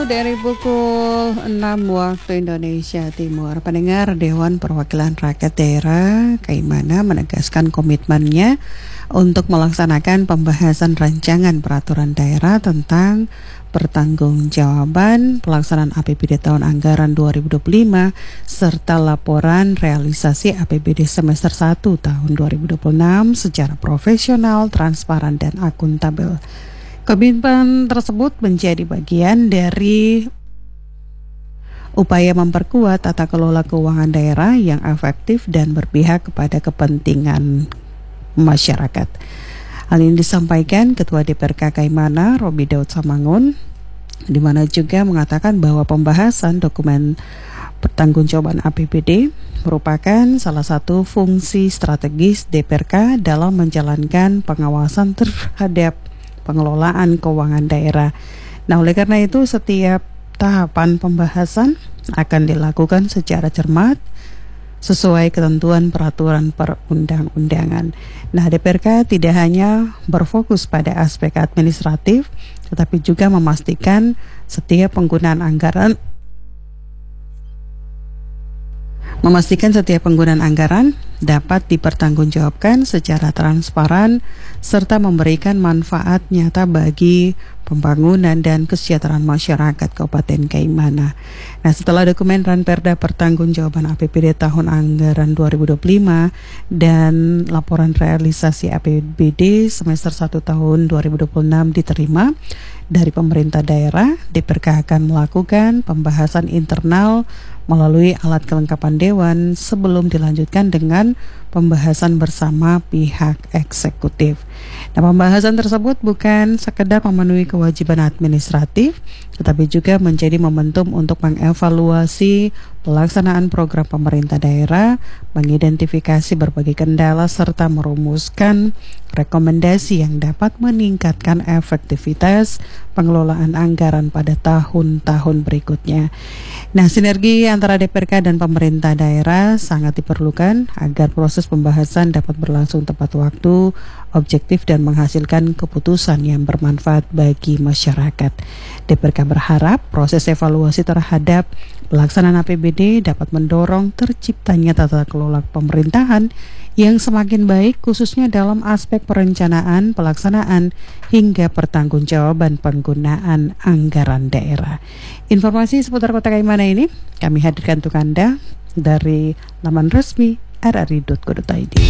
dari pukul 6 waktu Indonesia Timur. Pendengar, Dewan Perwakilan Rakyat Daerah Kaimana menegaskan komitmennya untuk melaksanakan pembahasan rancangan peraturan daerah tentang pertanggungjawaban pelaksanaan APBD tahun anggaran 2025 serta laporan realisasi APBD semester 1 tahun 2026 secara profesional, transparan, dan akuntabel. Komitmen tersebut menjadi bagian dari upaya memperkuat tata kelola keuangan daerah yang efektif dan berpihak kepada kepentingan masyarakat. Hal ini disampaikan Ketua DPRK Kaimana, Robi Daud Samangun, di mana juga mengatakan bahwa pembahasan dokumen pertanggungjawaban APBD merupakan salah satu fungsi strategis DPRK dalam menjalankan pengawasan terhadap pengelolaan keuangan daerah. Nah, oleh karena itu setiap tahapan pembahasan akan dilakukan secara cermat sesuai ketentuan peraturan perundang-undangan. Nah, DPRK tidak hanya berfokus pada aspek administratif, tetapi juga memastikan setiap penggunaan anggaran dapat dipertanggungjawabkan secara transparan serta memberikan manfaat nyata bagi pembangunan dan kesejahteraan masyarakat Kabupaten Kaimana. Nah, setelah dokumen Ranperda Pertanggungjawaban APBD tahun anggaran 2025 dan laporan realisasi APBD semester 1 tahun 2026 diterima dari pemerintah daerah, DPRK akan melakukan pembahasan internal melalui alat kelengkapan Dewan sebelum dilanjutkan dengan pembahasan bersama pihak eksekutif. Nah, pembahasan tersebut bukan sekedar memenuhi kewajiban administratif, tetapi juga menjadi momentum untuk mengevaluasi pelaksanaan program pemerintah daerah, mengidentifikasi berbagai kendala, serta merumuskan rekomendasi yang dapat meningkatkan efektivitas pengelolaan anggaran pada tahun-tahun berikutnya. Nah, sinergi antara DPRK dan pemerintah daerah sangat diperlukan agar proses pembahasan dapat berlangsung tepat waktu, objektif, dan menghasilkan keputusan yang bermanfaat bagi masyarakat. DPRK berharap proses evaluasi terhadap pelaksanaan APBD dapat mendorong terciptanya tata kelola pemerintahan yang semakin baik, khususnya dalam aspek perencanaan, pelaksanaan, hingga pertanggungjawaban penggunaan anggaran daerah. Informasi seputar Kota Kaimana ini kami hadirkan untuk Anda dari laman resmi rri.co.id.